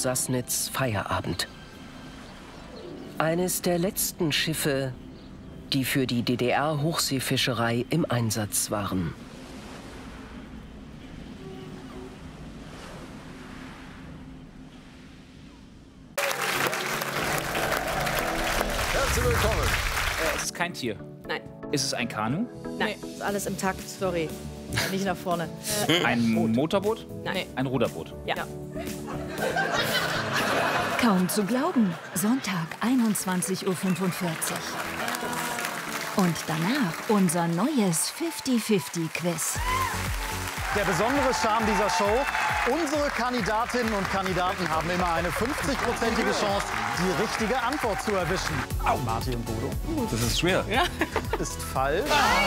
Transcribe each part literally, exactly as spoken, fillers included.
Schloss Sassnitz Feierabend. Eines der letzten Schiffe, die für die D D R-Hochseefischerei im Einsatz waren. Herzlich willkommen. Äh, es ist kein Tier. Nein. Ist es ein Kanu? Nein. Ist alles im Takt, sorry. Nicht nach vorne. Ein Boot. Motorboot? Nein. Ein Ruderboot? Ja. ja. Kaum zu glauben. Sonntag, einundzwanzig Uhr fünfundvierzig. Und danach unser neues fifty fifty Quiz. Der besondere Charme dieser Show: unsere Kandidatinnen und Kandidaten haben immer eine fünfzig-prozentige Chance, die richtige Antwort zu erwischen. Au. Martin und Bodo. Das ist schwer. Ja. Ist falsch.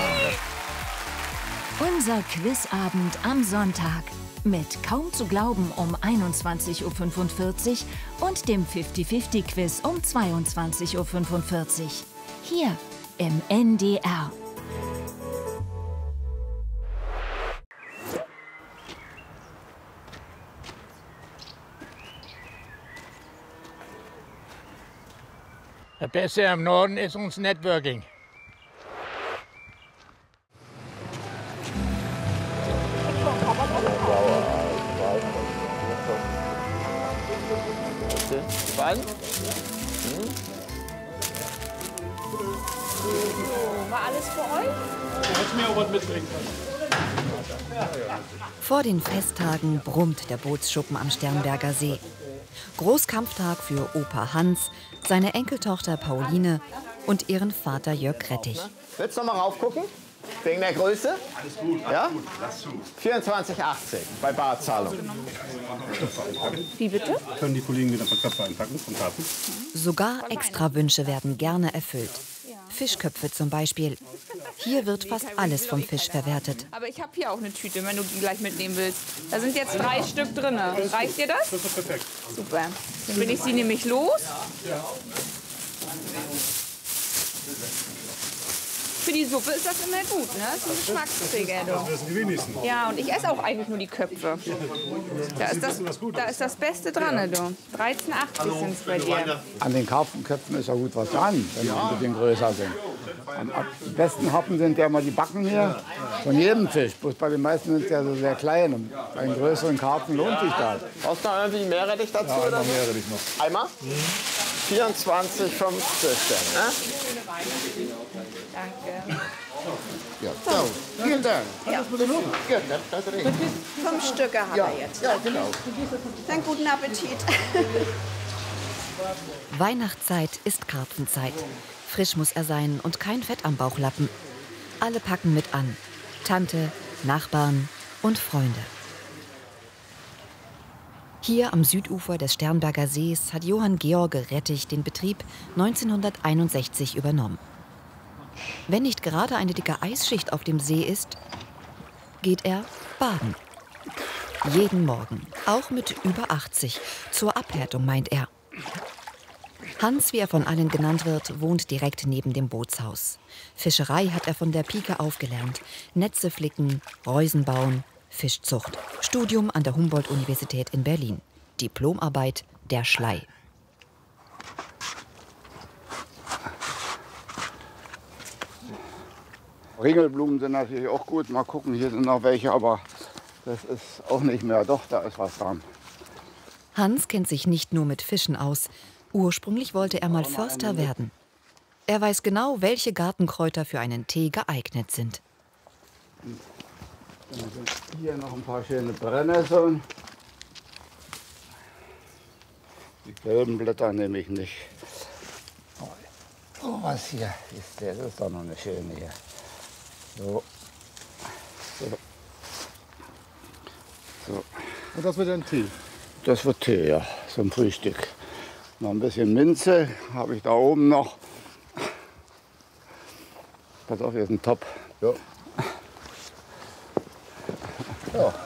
Unser Quizabend am Sonntag. Mit Kaum zu glauben um einundzwanzig Uhr fünfundvierzig und dem fifty fifty Quiz um zweiundzwanzig Uhr fünfundvierzig. Hier im N D R. Das Beste im Norden ist uns Networking. Wann? Hm? War alles für euch? Du hättest mir auch was mitbringen können. Vor den Festtagen brummt der Bootsschuppen am Sternberger See. Großkampftag für Opa Hans, seine Enkeltochter Pauline und ihren Vater Jörg Rettich. Willst du noch mal raufgucken? Wegen der Größe? Alles gut, alles ja? gut. Lass zu. vierundzwanzig achtzig bei Barzahlung. Wie bitte? Können die Kollegen wieder ein paar Köpfe einpacken vom Karten? Sogar Extrawünsche werden gerne erfüllt. Fischköpfe zum Beispiel. Hier wird fast alles vom Fisch verwertet. Aber ich habe hier auch eine Tüte, wenn du die gleich mitnehmen willst. Da sind jetzt drei Stück drin. Reicht dir das? Das ist perfekt. Super. Dann will ich sie nämlich los. Für die Suppe ist das immer gut, ne? Das ist ein Geschmacksträger. Das wissen die wenigsten. Ja, und ich esse auch eigentlich nur die Köpfe. Da ist das, da ist das Beste dran, du. dreizehn achtzig sind es bei dir. An den Karpfenköpfen ist ja gut was dran, wenn die ein bisschen größer sind. Am besten Happen sind ja immer die Backen hier von jedem Fisch. Bloß bei den meisten sind es ja so sehr klein. Und bei den größeren Karpfen lohnt sich das. Brauchst du noch irgendwie Meerrettich dazu? Ja, oder noch so? Meerrettich noch. Einmal? Mhm. vierundzwanzig fünfzig. Ne? Danke. Ja. So, vielen Dank. Ja. Gut, das ist richtig. Fünf Stücke hat Ja, er jetzt. ja, genau. Dann guten Appetit. Weihnachtszeit ist Karpfenzeit. Frisch muss er sein und kein Fett am Bauchlappen. Alle packen mit an. Tante, Nachbarn und Freunde. Hier am Südufer des Sternberger Sees hat Johann Georg Rettich den Betrieb neunzehnhunderteinundsechzig übernommen. Wenn nicht gerade eine dicke Eisschicht auf dem See ist, geht er baden. Jeden Morgen, auch mit über achtzig. Zur Abhärtung, meint er. Hans, wie er von allen genannt wird, wohnt direkt neben dem Bootshaus. Fischerei hat er von der Pike aufgelernt. Netze flicken, Reusen bauen, Fischzucht. Studium an der Humboldt-Universität in Berlin. Diplomarbeit Der Schlei. Ringelblumen sind natürlich auch gut. Mal gucken, hier sind noch welche, aber das ist auch nicht mehr. Doch, da ist was dran. Hans kennt sich nicht nur mit Fischen aus. Ursprünglich wollte er mal Förster werden. Er weiß genau, welche Gartenkräuter für einen Tee geeignet sind. Dann sind hier noch ein paar schöne Brennnesseln. Die gelben Blätter nehme ich nicht. Oh, was hier ist der? Das ist doch noch eine schöne hier. So. So. So. Und das wird ein Tee? Das wird Tee, ja, zum Frühstück. Noch ein bisschen Minze habe ich da oben noch. Pass auf, hier ist ein Topf. Ja. Ja.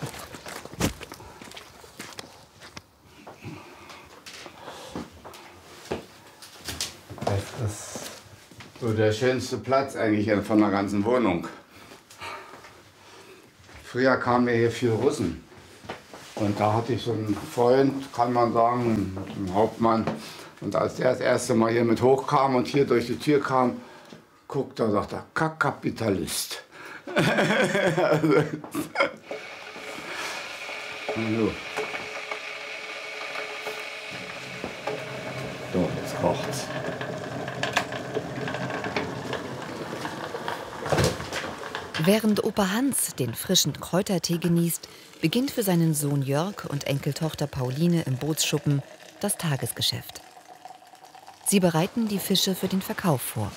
Das ist so der schönste Platz eigentlich von der ganzen Wohnung. Früher kamen hier viel Russen. Und da hatte ich so einen Freund, kann man sagen, einen Hauptmann. Und als der das erste Mal hier mit hochkam und hier durch die Tür kam, guckt er und sagt er, Kapitalist. also, so. So, jetzt kocht's. Während Opa Hans den frischen Kräutertee genießt, beginnt für seinen Sohn Jörg und Enkeltochter Pauline im Bootsschuppen das Tagesgeschäft. Sie bereiten die Fische für den Verkauf vor.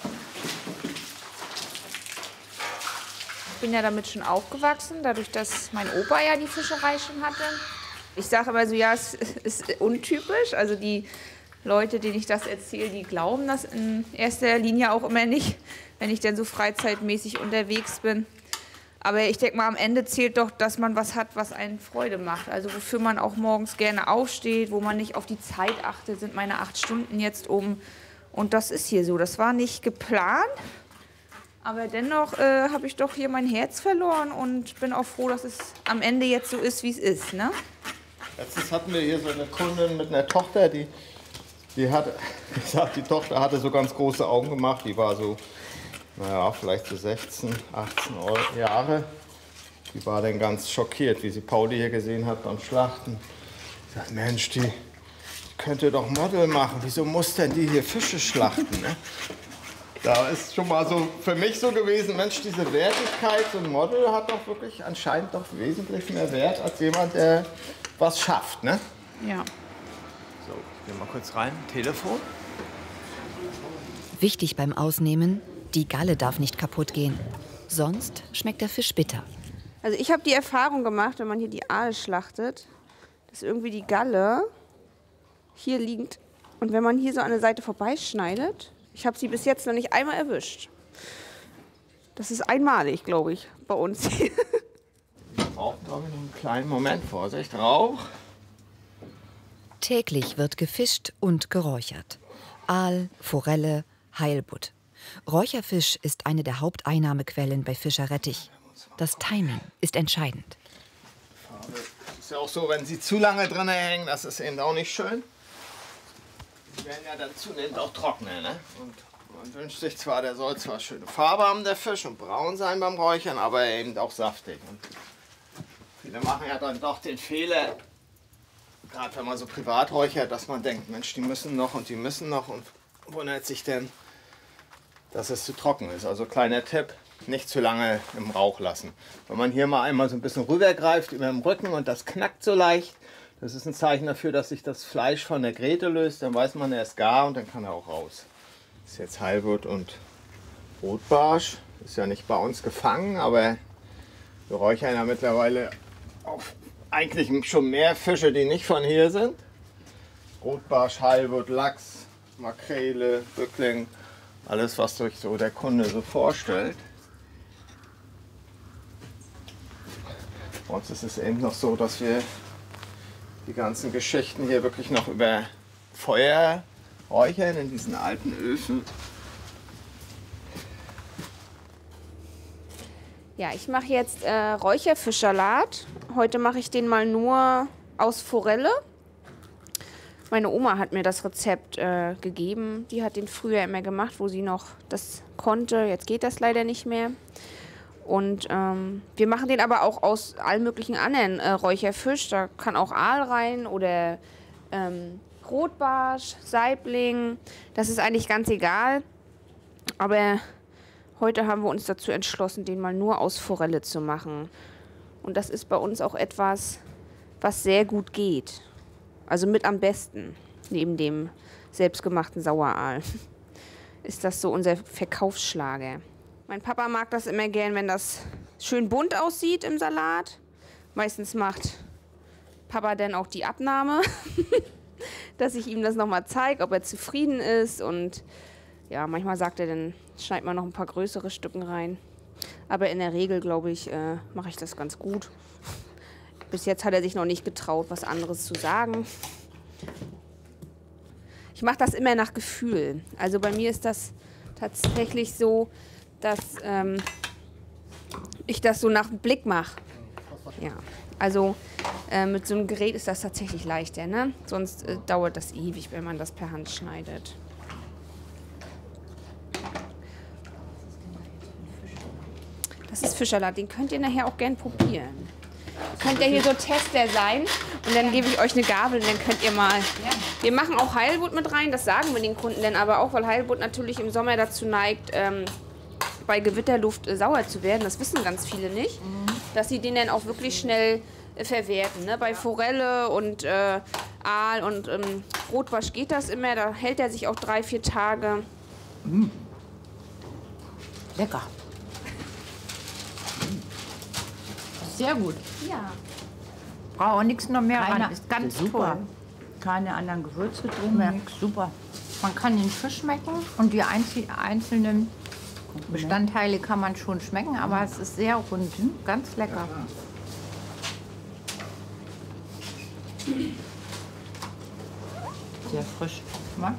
Ich bin ja damit schon aufgewachsen, dadurch, dass mein Opa ja die Fischerei schon hatte. Ich sage immer so, ja, es ist untypisch. Also die Leute, denen ich das erzähle, die glauben das in erster Linie auch immer nicht, wenn ich dann so freizeitmäßig unterwegs bin. Aber ich denke mal, am Ende zählt doch, dass man was hat, was einen Freude macht. Also wofür man auch morgens gerne aufsteht, wo man nicht auf die Zeit achtet, sind meine acht Stunden jetzt um. Und das ist hier so. Das war nicht geplant. Aber dennoch äh, habe ich doch hier mein Herz verloren und bin auch froh, dass es am Ende jetzt so ist, wie es ist. Ne? Letztens hatten wir hier so eine Kundin mit einer Tochter, die, die hat gesagt, die Tochter hatte so ganz große Augen gemacht. Die war so, naja, vielleicht so sechzehn, achtzehn Jahre. Die war dann ganz schockiert, wie sie Pauli hier gesehen hat beim Schlachten. Sie sagt, Mensch, die, die könnte doch Model machen. Wieso muss denn die hier Fische schlachten? Ne? Da ist schon mal so für mich so gewesen, Mensch, diese Wertigkeit, so ein Model hat doch wirklich anscheinend doch wesentlich mehr Wert als jemand, der was schafft, ne? Ja. So, gehen wir mal kurz rein. Telefon. Wichtig beim Ausnehmen, die Galle darf nicht kaputt gehen. Sonst schmeckt der Fisch bitter. Also ich habe die Erfahrung gemacht, wenn man hier die Aale schlachtet, dass irgendwie die Galle hier liegt. Und wenn man hier so an der Seite vorbeischneidet, ich habe sie bis jetzt noch nicht einmal erwischt. Das ist einmalig, glaube ich, bei uns hier. Braucht, glaube ich, noch einen kleinen Moment. Vorsicht, Rauch. Täglich wird gefischt und geräuchert. Aal, Forelle, Heilbutt. Räucherfisch ist eine der Haupteinnahmequellen bei Fischer Rettich. Das Timing ist entscheidend. Ist ja auch so, wenn sie zu lange drin hängen, das ist eben auch nicht schön. Die werden ja dann zunehmend auch trockener, ne? Und man wünscht sich zwar, der soll zwar schöne Farbe haben, der Fisch, und braun sein beim Räuchern, aber eben auch saftig. Und viele machen ja dann doch den Fehler, gerade wenn man so privat räuchert, dass man denkt, Mensch, die müssen noch und die müssen noch, und wundert sich dann, dass es zu trocken ist. Also kleiner Tipp, nicht zu lange im Rauch lassen. Wenn man hier mal einmal so ein bisschen rübergreift über dem Rücken und das knackt so leicht, das ist ein Zeichen dafür, dass sich das Fleisch von der Gräte löst. Dann weiß man, er ist gar und dann kann er auch raus. Das ist jetzt Heilbutt und Rotbarsch. Ist ja nicht bei uns gefangen, aber wir räuchern ja mittlerweile auch eigentlich schon mehr Fische, die nicht von hier sind. Rotbarsch, Heilbutt, Lachs, Makrele, Bückling, alles, was sich so der Kunde so vorstellt. Bei uns ist es eben noch so, dass wir die ganzen Geschichten hier wirklich noch über Feuer räuchern in diesen alten Öfen. Ja, ich mache jetzt äh, Räucherfischsalat. Heute mache ich den mal nur aus Forelle. Meine Oma hat mir das Rezept äh, gegeben. Die hat den früher immer gemacht, wo sie noch das konnte. Jetzt geht das leider nicht mehr. Und ähm, wir machen den aber auch aus allen möglichen anderen äh, Räucherfisch. Da kann auch Aal rein oder ähm, Rotbarsch, Saibling. Das ist eigentlich ganz egal. Aber heute haben wir uns dazu entschlossen, den mal nur aus Forelle zu machen. Und das ist bei uns auch etwas, was sehr gut geht. Also mit am besten, neben dem selbstgemachten Saueraal, ist das so unser Verkaufsschlager. Mein Papa mag das immer gern, wenn das schön bunt aussieht im Salat. Meistens macht Papa dann auch die Abnahme, dass ich ihm das nochmal zeige, ob er zufrieden ist. Und ja, manchmal sagt er dann, schneid mal noch ein paar größere Stücken rein. Aber in der Regel, glaube ich, äh, mache ich das ganz gut. Bis jetzt hat er sich noch nicht getraut, was anderes zu sagen. Ich mache das immer nach Gefühl. Also bei mir ist das tatsächlich so, dass ähm, ich das so nach Blick mache. Ja, also Äh, mit so einem Gerät ist das tatsächlich leichter, ne? Sonst äh, dauert das ewig, wenn man das per Hand schneidet. Das ist Fischerlat, den könnt ihr nachher auch gern probieren. Könnt ihr hier so Tester sein und dann gebe ich euch eine Gabel und dann könnt ihr mal... Wir machen auch Heilbutt mit rein, das sagen wir den Kunden dann aber auch, weil Heilbutt natürlich im Sommer dazu neigt, ähm, bei Gewitterluft äh, sauer zu werden. Das wissen ganz viele nicht, mhm. dass sie den dann auch wirklich schnell äh, verwerten. Ne? Bei Forelle und äh, Aal und ähm, Rotbarsch geht das immer, da hält er sich auch drei, vier Tage. Mhm. Lecker. Sehr gut. Ja. Brauche auch nichts noch mehr Keine, ran. Ist ganz super. toll. Keine anderen Gewürze drin, Ja. nix. Super. Man kann den Fisch schmecken und die einzel einzelnen Bestandteile kann man schon schmecken, aber es ist sehr rund, ganz lecker. Sehr frisch. Ja.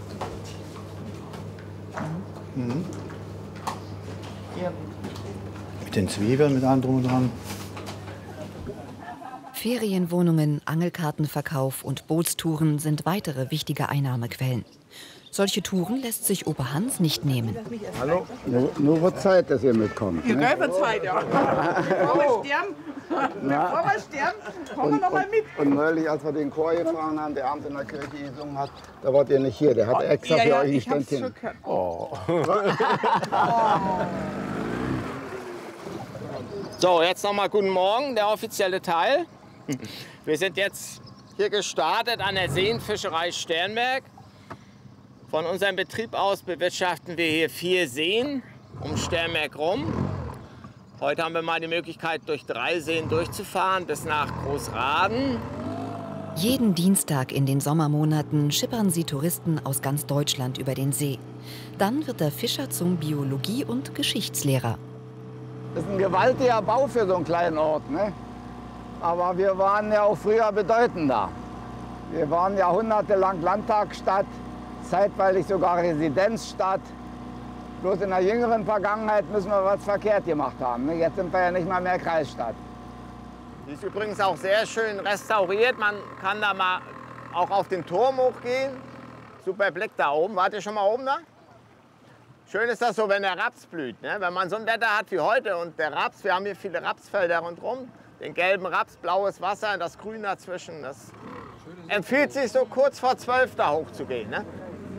Mhm. Sehr gut. Mit den Zwiebeln, mit allem drum und dran. Ferienwohnungen, Angelkartenverkauf und Bootstouren sind weitere wichtige Einnahmequellen. Solche Touren lässt sich Opa Hans nicht nehmen. Hallo? Nur, nur wird Zeit, dass ihr mitkommt. Ja, Ne? geil wird Zeit, ja. Bevor wir sterben, bevor wir sterben, kommen wir noch mal mit. Und neulich, als wir den Chor gefahren haben, der abends in der Kirche gesungen hat, da wart ihr nicht hier. Der hat extra ja, für ja, euch ich einen hab's Stand hin. schon gehört. Oh. So, jetzt nochmal guten Morgen, der offizielle Teil. Wir sind jetzt hier gestartet an der Seenfischerei Sternberg. Von unserem Betrieb aus bewirtschaften wir hier vier Seen um Sternberg rum. Heute haben wir mal die Möglichkeit, durch drei Seen durchzufahren bis nach Großraden. Jeden Dienstag in den Sommermonaten schippern sie Touristen aus ganz Deutschland über den See. Dann wird der Fischer zum Biologie- und Geschichtslehrer. Das ist ein gewaltiger Bau für so einen kleinen Ort, ne? Aber wir waren ja auch früher bedeutender. Wir waren jahrhundertelang Landtagsstadt, zeitweilig sogar Residenzstadt. Bloß in der jüngeren Vergangenheit müssen wir was verkehrt gemacht haben. Ne? Jetzt sind wir ja nicht mal mehr Kreisstadt. Die ist übrigens auch sehr schön restauriert. Man kann da mal auch auf den Turm hochgehen. Super Blick da oben. Wart ihr schon mal oben da? Schön ist das so, wenn der Raps blüht. Ne? Wenn man so ein Wetter hat wie heute und der Raps, wir haben hier viele Rapsfelder rundherum, den gelben Raps, blaues Wasser, das Grün dazwischen. Das empfiehlt sich so kurz vor zwölf da hochzugehen. Ne?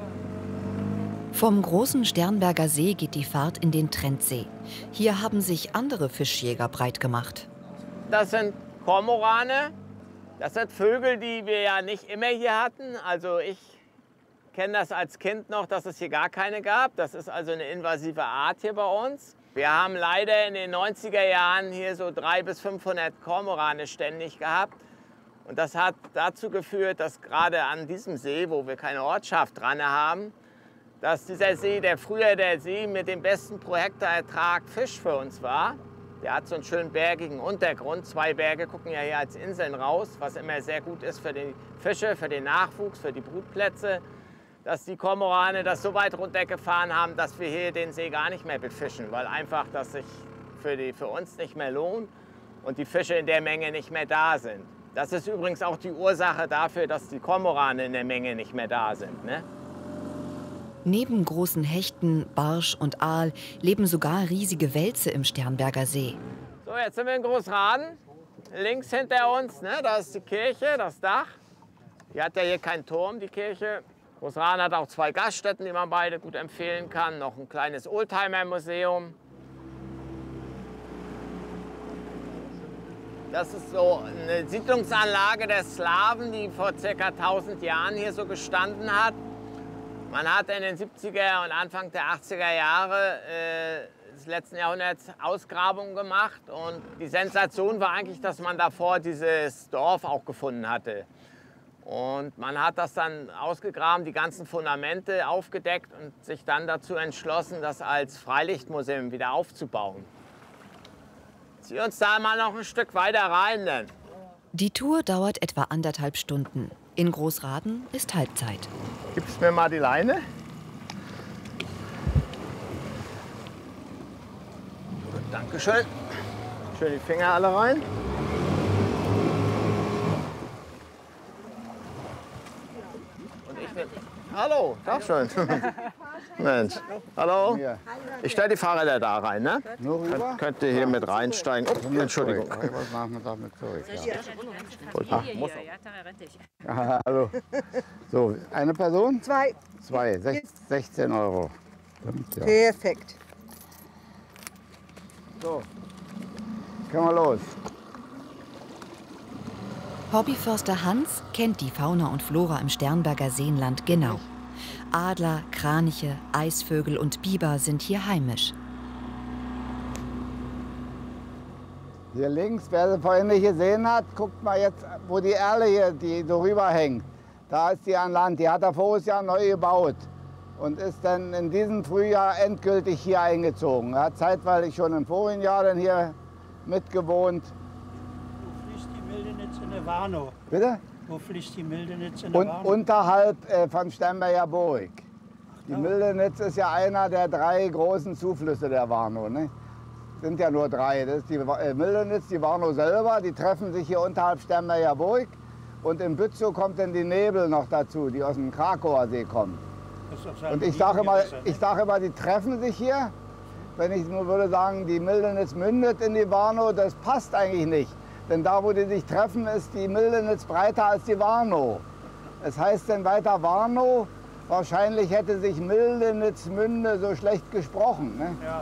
Vom großen Sternberger See geht die Fahrt in den Trendsee. Hier haben sich andere Fischjäger breit gemacht. Das sind Kormorane. Das sind Vögel, die wir ja nicht immer hier hatten. Also ich kenne das als Kind noch, dass es hier gar keine gab. Das ist also eine invasive Art hier bei uns. Wir haben leider in den neunziger Jahren hier so dreihundert bis fünfhundert Kormorane ständig gehabt. Und das hat dazu geführt, dass gerade an diesem See, wo wir keine Ortschaft dran haben, dass dieser See, der früher der See mit dem besten pro Hektar Ertrag Fisch für uns war. Der hat so einen schönen bergigen Untergrund. Zwei Berge gucken ja hier als Inseln raus, was immer sehr gut ist für die Fische, für den Nachwuchs, für die Brutplätze. Dass die Kormorane das so weit runtergefahren haben, dass wir hier den See gar nicht mehr befischen, weil einfach das sich für, die, für uns nicht mehr lohnt und die Fische in der Menge nicht mehr da sind. Das ist übrigens auch die Ursache dafür, dass die Kormorane in der Menge nicht mehr da sind. Ne? Neben großen Hechten, Barsch und Aal leben sogar riesige Wälze im Sternberger See. So, jetzt sind wir in Großraden. Links hinter uns, ne, da ist die Kirche, das Dach. Die hat ja hier keinen Turm, die Kirche. Großraden hat auch zwei Gaststätten, die man beide gut empfehlen kann. Noch ein kleines Oldtimer-Museum. Das ist so eine Siedlungsanlage der Slawen, die vor ca. tausend Jahren hier so gestanden hat. Man hat in den siebziger und Anfang der achtziger Jahre äh, des letzten Jahrhunderts Ausgrabungen gemacht. Und die Sensation war eigentlich, dass man davor dieses Dorf auch gefunden hatte. Und man hat das dann ausgegraben, die ganzen Fundamente aufgedeckt und sich dann dazu entschlossen, das als Freilichtmuseum wieder aufzubauen. Zieh uns da mal noch ein Stück weiter rein, denn. Die Tour dauert etwa anderthalb Stunden. In Großraden ist Halbzeit. Gibst mir mal die Leine? Gut, danke schön. Schön die Finger alle rein. Hallo, Tag schön. Mensch, hallo. Ich stelle die Fahrräder da rein, ne? Nur rüber? Könnt, könnt ihr hier mit reinsteigen? Oh, Entschuldigung. Was Nachmittag mit zurück, Ah, muss ja. Hallo. So, eine Person? Zwei. Zwei, Sech, sechzehn Euro. Stimmt, ja. Perfekt. So, können wir los. Hobbyförster Hans kennt die Fauna und Flora im Sternberger Seenland genau. Adler, Kraniche, Eisvögel und Biber sind hier heimisch. Hier links, wer sie vorhin nicht gesehen hat, guckt mal jetzt, wo die Erle hier, die so rüberhängt. Da ist die an Land. Die hat er voriges Jahr neu gebaut und ist dann in diesem Frühjahr endgültig hier eingezogen. Er hat zeitweilig schon im vorigen Jahr dann hier mitgewohnt. Wo fließt die Mildenitz in der Warnow? Bitte? Wo fließt die Mildenitz in der Und Warnow? unterhalb äh, von Sternberger Burg. Die Mildenitz ist ja einer der drei großen Zuflüsse der Warnow. Ne? Sind ja nur drei. Das ist die äh, Mildenitz, die Warnow selber, die treffen sich hier unterhalb Sternberger Burg. Und in Bützow kommt dann die Nebel noch dazu, die aus dem Krakauer See kommen. Und ich sage immer, ich sage immer, die treffen sich hier. Wenn ich nur würde sagen, die Mildenitz mündet in die Warnow, das passt eigentlich nicht. Denn da, wo die sich treffen, ist die Mildenitz breiter als die Warnow. Es heißt dann weiter Warnow. Wahrscheinlich hätte sich Mildenitz-Münde so schlecht gesprochen. Ne? Ja.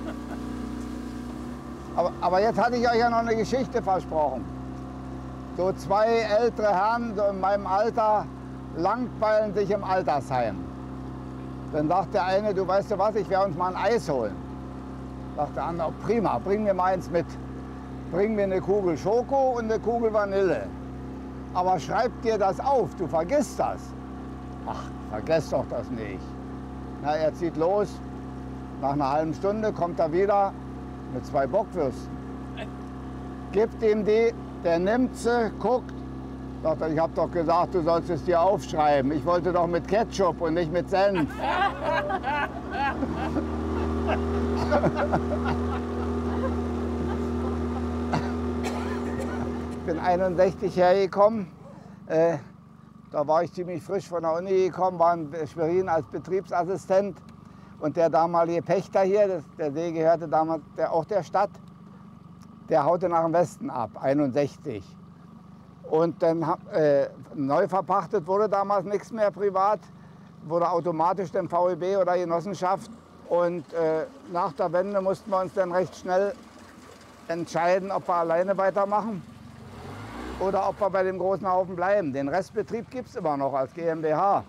Aber, aber jetzt hatte ich euch ja noch eine Geschichte versprochen. So zwei ältere Herren, so in meinem Alter, langweilen sich im Altersheim. Dann sagt der eine, du weißt du was, ich werde uns mal ein Eis holen. Sagt der andere, prima, bring mir mal eins mit. Bring mir eine Kugel Schoko und eine Kugel Vanille. Aber schreib dir das auf, du vergisst das. Ach, vergesst doch das nicht. Na, er zieht los. Nach einer halben Stunde kommt er wieder mit zwei Bockwürsten. Gibt ihm die, der nimmt sie, guckt. Sagt er, ich habe doch gesagt, du sollst es dir aufschreiben. Ich wollte doch mit Ketchup und nicht mit Senf. Ich bin einundsechzig hergekommen. Äh, da war ich ziemlich frisch von der Uni gekommen, war in Schwerin als Betriebsassistent. Und der damalige Pächter hier, das, der See gehörte damals der, auch der Stadt, der haute nach dem Westen ab, einundsechzig. Und dann äh, neu verpachtet wurde damals nichts mehr privat, wurde automatisch dann V E B oder Genossenschaft. Und äh, nach der Wende mussten wir uns dann recht schnell entscheiden, ob wir alleine weitermachen oder ob wir bei dem großen Haufen bleiben. Den Restbetrieb gibt es immer noch als GmbH.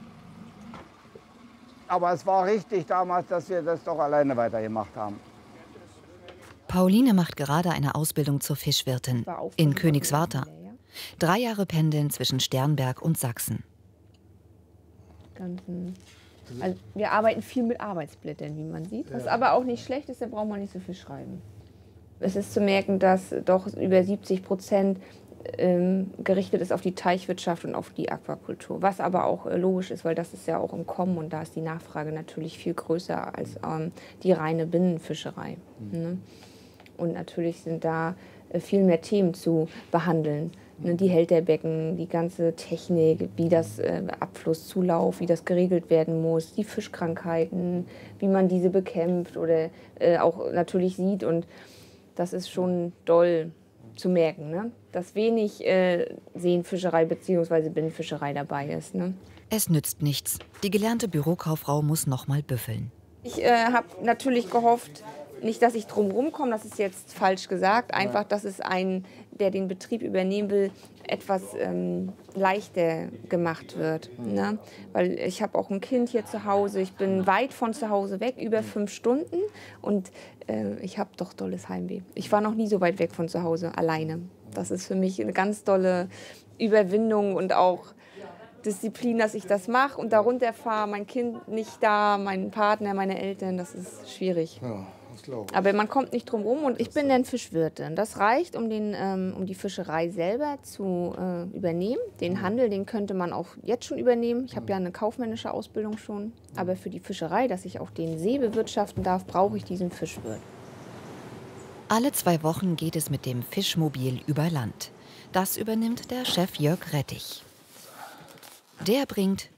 Aber es war richtig damals, dass wir das doch alleine weitergemacht haben. Pauline macht gerade eine Ausbildung zur Fischwirtin in Königswartha. Drei Jahre pendeln zwischen Sternberg und Sachsen. Ganzen, also wir arbeiten viel mit Arbeitsblättern, wie man sieht. Was aber auch nicht schlecht ist, da braucht man nicht so viel schreiben. Es ist zu merken, dass doch über siebzig Prozent ähm, gerichtet ist auf die Teichwirtschaft und auf die Aquakultur. Was aber auch äh, logisch ist, weil das ist ja auch im Kommen und da ist die Nachfrage natürlich viel größer als ähm, die reine Binnenfischerei. Mhm. Ne? Und natürlich sind da äh, viel mehr Themen zu behandeln. Ne? Die Hälterbecken, die ganze Technik, wie das äh, Abflusszulauf, wie das geregelt werden muss, die Fischkrankheiten, wie man diese bekämpft oder äh, auch natürlich sieht. Und das ist schon doll zu merken, ne? Dass wenig äh, Seenfischerei bzw. Binnenfischerei dabei ist. Ne? Es nützt nichts. Die gelernte Bürokauffrau muss noch mal büffeln. Ich äh, habe natürlich gehofft, nicht, dass ich drum rumkomme, das ist jetzt falsch gesagt, einfach, dass es ein, der den Betrieb übernehmen will, etwas ähm, leichter gemacht wird. Ne? Weil ich habe auch ein Kind hier zu Hause, ich bin weit von zu Hause weg, über fünf Stunden und äh, ich habe doch dolles Heimweh. Ich war noch nie so weit weg von zu Hause, alleine. Das ist für mich eine ganz dolle Überwindung und auch Disziplin, dass ich das mache und darunter fahre, mein Kind nicht da, mein Partner, meine Eltern, das ist schwierig. Ja, das glaube ich. Aber man kommt nicht drum rum und ich bin dann Fischwirtin. Das reicht, um, den, ähm, um die Fischerei selber zu äh, übernehmen. Den Handel, den könnte man auch jetzt schon übernehmen. Ich habe ja eine kaufmännische Ausbildung schon. Aber für die Fischerei, dass ich auch den See bewirtschaften darf, brauche ich diesen Fischwirt. Alle zwei Wochen geht es mit dem Fischmobil über Land. Das übernimmt der Chef Jörg Rettich. Der bringt